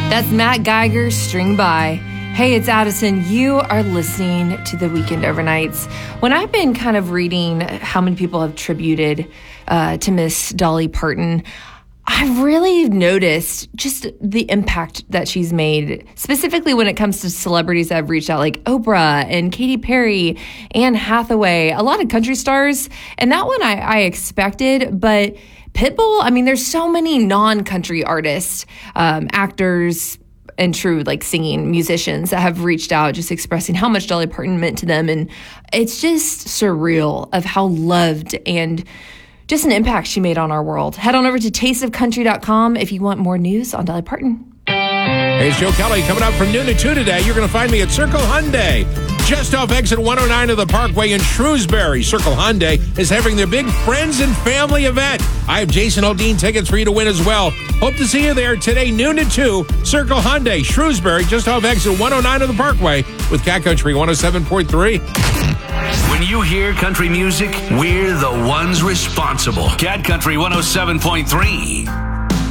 That's Matt Geiger, String By. Hey, it's Addison. You are listening to the Weekend Overnights. When I've been kind of reading how many people have tributed to Miss Dolly Parton, I've really noticed just the impact that she's made, specifically when it comes to celebrities that have reached out, like Oprah and Katy Perry, Anne Hathaway, a lot of country stars. And that one I expected, but Pitbull, I mean, there's so many non-country artists, actors, and true like singing musicians that have reached out just expressing how much Dolly Parton meant to them. And it's just surreal of how loved and just an impact she made on our world. Head on over to tasteofcountry.com if you want more news on Dolly Parton. Hey, it's Joe Kelly coming up from noon to 2 today. You're going to find me at Circle Hyundai, just off exit 109 of the Parkway in Shrewsbury. Circle Hyundai is having their big friends and family event. I have Jason Aldean tickets for you to win as well. Hope to see you there today, noon to 2. Circle Hyundai, Shrewsbury, just off exit 109 of the Parkway with Cat Country 107.3. When you hear country music, we're the ones responsible. Cat Country 107.3.